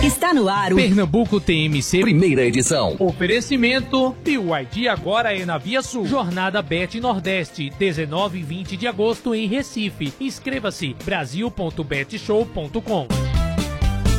Está no ar o Pernambuco TMC, primeira edição. Oferecimento BYD agora é na Via Sul. Jornada Bet Nordeste, 19 e 20 de agosto em Recife. Inscreva-se brasil.betshow.com.